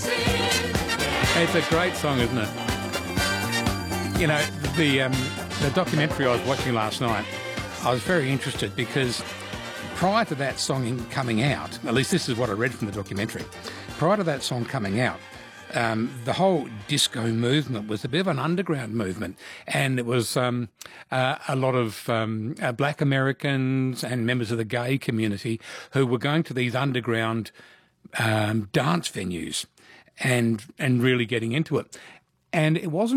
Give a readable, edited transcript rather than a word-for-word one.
It's a great song, isn't it? You know, the documentary I was watching last night, I was very interested because prior to that song coming out, at least this is what I read from the documentary, prior to that song coming out, the whole disco movement was a bit of an underground movement, and it was a lot of black Americans and members of the gay community who were going to these underground dance venues and really getting into it. And it wasn't